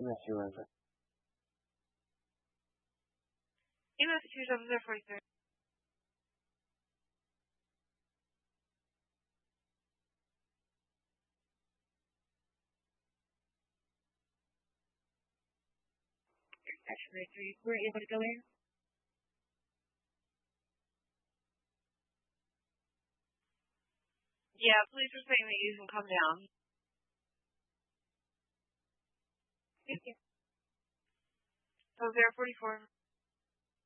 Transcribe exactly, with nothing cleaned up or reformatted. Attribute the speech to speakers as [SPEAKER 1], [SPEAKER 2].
[SPEAKER 1] Yes, you are.
[SPEAKER 2] E Massachusetts zero forty-three. Actually, three. Were you able to go in? Yeah, police are saying that you can come down. Thank you. So zero forty-four.